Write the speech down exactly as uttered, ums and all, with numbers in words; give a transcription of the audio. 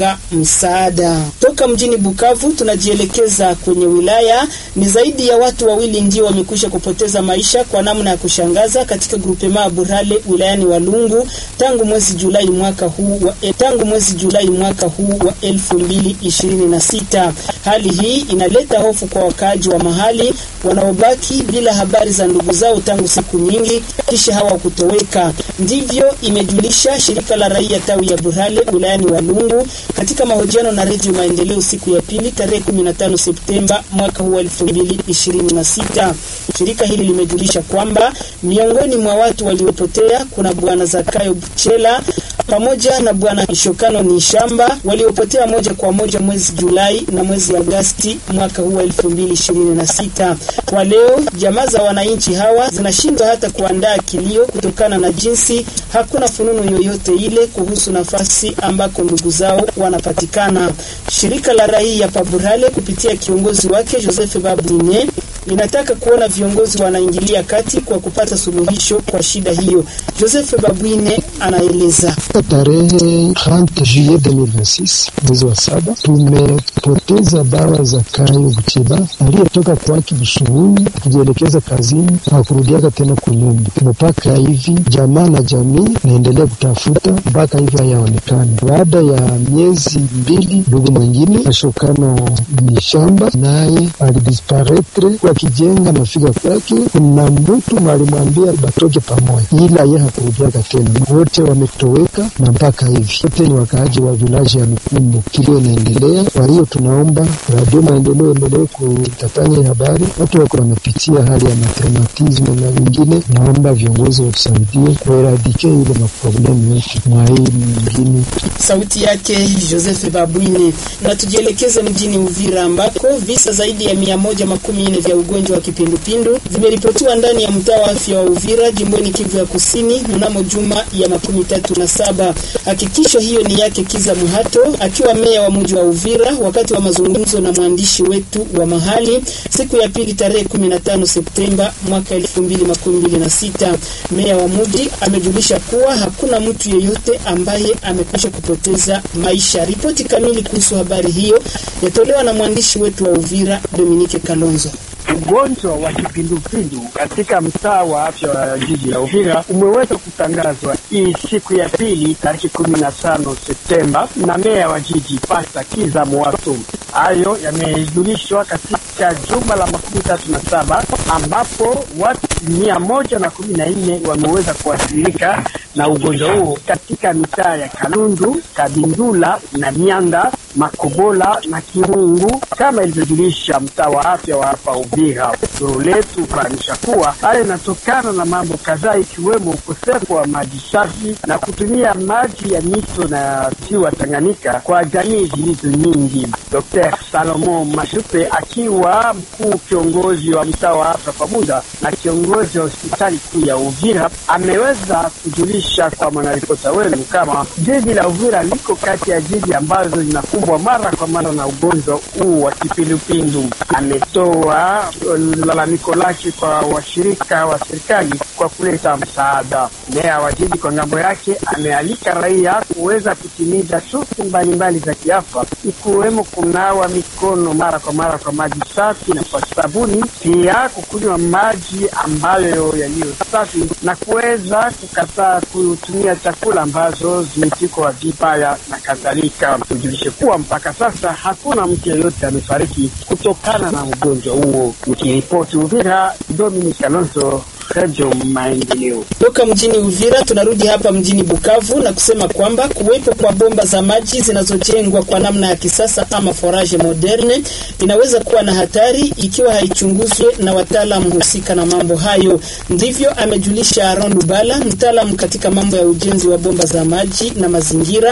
msaada. Toka mjini Bukavu tunajielekeza kwenye wilaya. Ni zaidi ya watu wawili ndio wamekwisha kupoteza maisha kwa namna ya kushangaza katika grupema Burale wilayani Walungu tangu mwezi Julai mwaka huu wa tangu mwezi Julai mwaka huu wa elfu mbili ishirini na sita. Hali hii inaleta hofu kwa wakaaji wa mahali wanaobaki bila habari za ndugu zao tangu siku nyingi kisha hawa kutoweka. Ndivyo imejulisha shirika la raia tawi ya Burale wilayani Walungu katika mahojiano na Radio Maendeleo siku ya pili tarehe kumi na tano Septemba mwaka huu elfu mbili ishirini na sita. Shirika hili limejulisha kwamba miongoni mwa watu waliopotea kuna bwana Zakayo Buchela pamoja na bwana Ishokano Nishamba waliopotea moja kwa moja mwezi Julai na mwezi Agosti mwaka huu elfu mbili ishirini na sita. Kwa leo jamaa za wananchi hawa zinashindwa hata kuandaa kilio kutokana na jinsi hakuna fununu yoyote ile kuhusu nafasi ambako ndugu zao wanapatikana. Shirika la raia pa Burale kupitia kiongozi wake Joseph Babwine linataka kuona viongozi wanaingilia kati kwa kupata suluhisho kwa shida hiyo. Joseph Babwine anaeleza. Tarehe thelathini Julai elfu mbili ishirini na sita mwezi wa saba tumepoteza baba Zakayo Buchela aliyetoka kwake Bushuhuni kujielekeza kazini na kurudia tena kunyumba. Mpaka hivi jamaa na jamii naendelea kutafuta mpaka hivi hayaonekani. Baada ya miezi mbili ndugu mwingine Ashokano Nishamba naye alidisparetre kwa kijenga na fika kwake. Kuna mtu alimwambia batoke pamoja ila yeye hakurudia tena. Wote wametoweka na mpaka hivi wote ni wakaaji wa village ya Mkumbo. Kilio inaendelea. Kwa hiyo tunaomba Radio Maendeleo endelee kutatanya habari. Watu wako wanapitia hali ya traumatism na wengine, naomba viongozi watusaidie kueradike ile maproblemu yote mwa hii mjini. Sauti yake Joseph Babwine. Na tujielekeze mjini Uvira ambako visa zaidi ya mia moja makumi nne vya ugonjwa wa kipindupindu vimeripotiwa ndani ya mtaa wa afya wa Uvira jimboni Kivu ya Kusini mnamo juma ya makumi tatu na saba. Hakikisho hiyo ni yake Kiza Muhato akiwa meya wa mji wa Uvira wakati wa mazungumzo na mwandishi wetu wa mahali siku ya pili tarehe kumi na tano Septemba mwaka elfu mbili makumi mbili na sita. Meya wa mji amejulisha kuwa hakuna mtu yeyote ambaye amekwisha kupoteza maisha. Ripoti kamili kuhusu habari hiyo yatolewa na mwandishi wetu wa Uvira Dominique Kalonzo. Ugonjwa wa kipindupindu katika mtaa wa afya wa jiji la Uvira umeweza kutangazwa hii siku ya pili tarehe kumi na tano Septemba na meya wa jiji Pasta Kiza Muhato. Hayo yamejulishwa katika juma la makumi tatu na saba ambapo watu mia moja na kumi na nne wameweza kuathirika na ugonjwa huo katika mitaa ya Kalundu, Kabindula na Mianda, Makobola na Kirungu kama ilivyojulisha mtaa wa afya wa hapa Uvira. Duru letu fahamisha kuwa hali inatokana na mambo kadhaa ikiwemo ukosefu wa maji safi na kutumia maji ya mito na ziwa Tanganyika kwa jamii zilizo nyingi. Daktari Salomo Mashupe akiwa mkuu kiongozi wa mtaa wa afya pamoja na kiongozi wa hospitali kuu ya Uvira ameweza kujulisha kwa mwanaripota wenu kama jiji la Uvira liko kati ya jiji ambazo zinakumbwa mara kwa mara na ugonjwa huu wa kipindupindu. Ametoa lalamiko lake kwa washirika wa serikali kwa kuleta msaada. Meya wa jiji kwa ngambo yake amealika raia kuweza kutimiza shughuli mbalimbali za kiafya ikiwemo kunawa mikono mara kwa mara kwa maji safi na kwa sabuni, pia kukunywa maji ambayo yaliyo safi na kuweza kukataa kutumia chakula ambazo zimepikwa vibaya na kadhalika. Tujulishe kuwa mpaka sasa hakuna mtu yeyote amefariki kutokana na ugonjwa huo. Nikiripoti Uvira, Dominique Kalonzo, Radio Maendeleo. Toka mjini Uvira tunarudi hapa mjini Bukavu na kusema kwamba kuwepo kwa bomba za maji zinazojengwa kwa namna ya kisasa ama forage moderne inaweza kuwa na hatari ikiwa haichunguzwe na wataalamu husika na mambo hayo. Ndivyo amejulisha Aaron Lubala, mtaalamu katika mambo ya ujenzi wa bomba za maji na mazingira